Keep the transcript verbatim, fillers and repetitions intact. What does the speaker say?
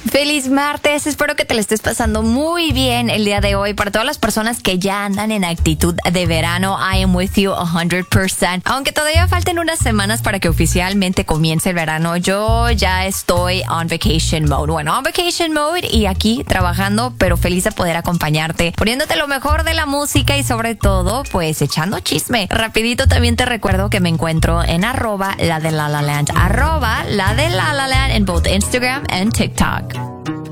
Feliz martes, espero que te lo estés pasando muy bien el día de hoy. Para todas las personas que ya andan en actitud de verano, I am with you one hundred percent. Aunque todavía falten unas semanas para que oficialmente comience el verano, yo ya estoy on vacation mode. Bueno, on vacation mode y aquí trabajando, pero feliz de poder acompañarte, poniéndote lo mejor de la música y sobre todo, pues echando chisme. Rapidito también te recuerdo que me encuentro en arroba la de La La Land, arroba la de La La Land en both Instagram and TikTok.